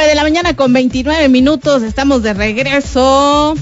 de la mañana con 29 minutos. Estamos de regreso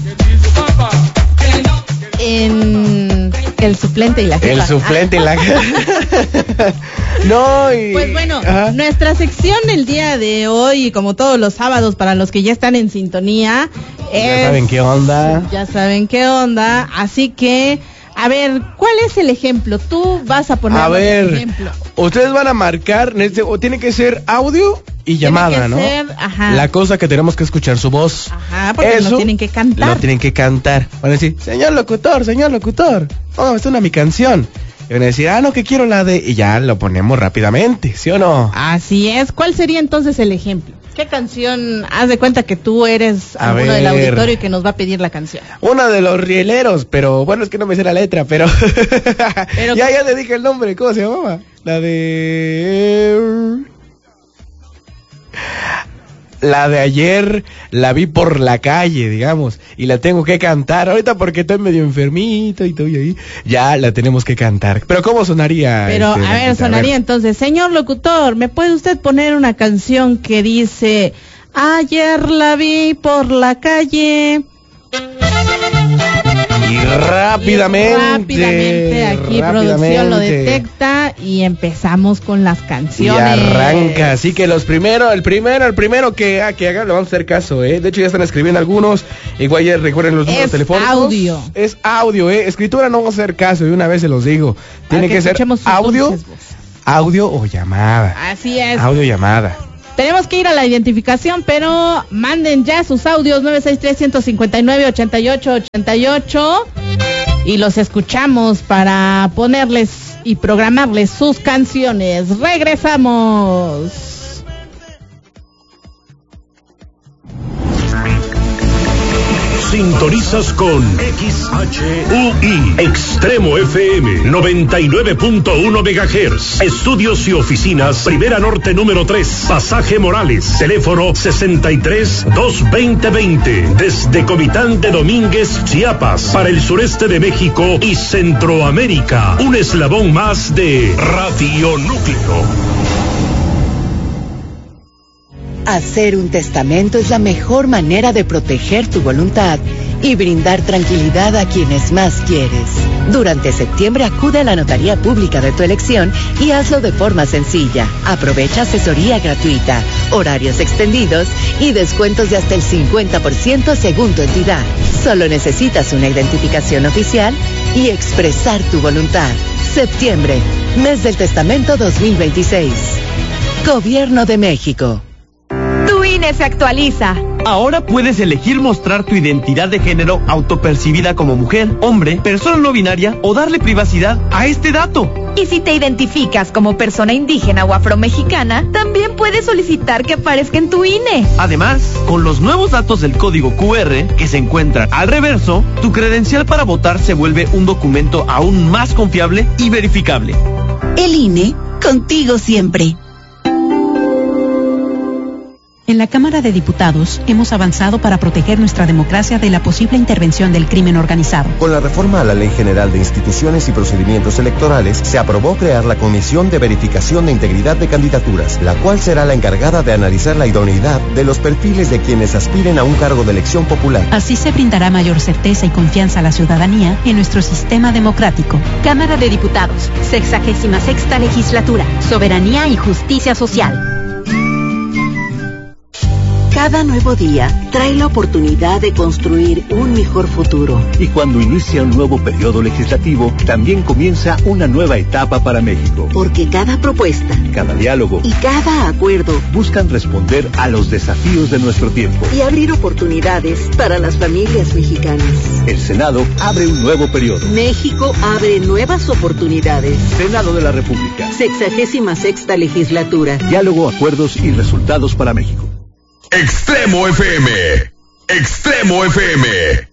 en El Suplente y la Jefa. El Suplente y la Jefa. No, y... Pues bueno, nuestra sección el día de hoy, como todos los sábados, para los que ya están en sintonía, ya saben qué onda. Ya saben qué onda. Así que, a ver, ¿cuál es el ejemplo? Tú vas a poner el ejemplo. Ustedes van a marcar, o tiene que ser audio y llamada, ¿no? La cosa que tenemos que escuchar su voz. Ajá, porque eso lo tienen que cantar. Lo tienen que cantar. Van a decir, señor locutor, oh, es una mi canción. Y van a decir, no, que quiero la de... Y ya lo ponemos rápidamente, ¿sí o no? Así es. ¿Cuál sería entonces el ejemplo? ¿Qué canción? Haz de cuenta que tú eres alguno del auditorio y que nos va a pedir la canción. Una de los rieleros, pero bueno, es que no me sé la letra, pero ya le dije el nombre, ¿cómo se llamaba? La de ayer la vi por la calle, digamos, y la tengo que cantar ahorita porque estoy medio enfermito y estoy ahí. Ya la tenemos que cantar. Pero ¿cómo sonaría? Pero a ver, sonaría entonces, señor locutor, ¿me puede usted poner una canción que dice ayer la vi por la calle? Y rápidamente aquí producción lo detecta y empezamos con las canciones. Y arranca, así que el primero que haga, le vamos a hacer caso, De hecho ya están escribiendo algunos, igual ya recuerden los números telefónicos. Es audio, escritura no vamos a hacer caso, y una vez se los digo. Tiene que ser audio o llamada. Así es. Audio llamada. Tenemos que ir a la identificación, pero manden ya sus audios 963-159-8888 y los escuchamos para ponerles y programarles sus canciones. Regresamos. Sintonizas con XHUI Extremo FM 99.1 MHz. Estudios y oficinas Primera Norte número 3, Pasaje Morales. Teléfono 63-220-20. Desde Comitán de Domínguez, Chiapas, para el sureste de México y Centroamérica. Un eslabón más de Radio Núcleo. Hacer un testamento es la mejor manera de proteger tu voluntad y brindar tranquilidad a quienes más quieres. Durante septiembre acude a la notaría pública de tu elección y hazlo de forma sencilla. Aprovecha asesoría gratuita, horarios extendidos y descuentos de hasta el 50% según tu entidad. Solo necesitas una identificación oficial y expresar tu voluntad. Septiembre, mes del testamento 2026. Gobierno de México. Tu INE se actualiza. Ahora puedes elegir mostrar tu identidad de género autopercibida como mujer, hombre, persona no binaria o darle privacidad a este dato. Y si te identificas como persona indígena o afromexicana, también puedes solicitar que aparezca en tu INE. Además, con los nuevos datos del código QR que se encuentran al reverso, tu credencial para votar se vuelve un documento aún más confiable y verificable. El INE, contigo siempre. En la Cámara de Diputados hemos avanzado para proteger nuestra democracia de la posible intervención del crimen organizado. Con la reforma a la Ley General de Instituciones y Procedimientos Electorales, se aprobó crear la Comisión de Verificación de Integridad de Candidaturas, la cual será la encargada de analizar la idoneidad de los perfiles de quienes aspiren a un cargo de elección popular. Así se brindará mayor certeza y confianza a la ciudadanía en nuestro sistema democrático. Cámara de Diputados, 66ª Legislatura, Soberanía y Justicia Social. Cada nuevo día trae la oportunidad de construir un mejor futuro. Y cuando inicia un nuevo periodo legislativo, también comienza una nueva etapa para México. Porque cada propuesta, cada diálogo y cada acuerdo buscan responder a los desafíos de nuestro tiempo y abrir oportunidades para las familias mexicanas. El Senado abre un nuevo periodo. México abre nuevas oportunidades. Senado de la República. 66ª Legislatura. Diálogo, acuerdos y resultados para México. Extremo FM. Extremo FM.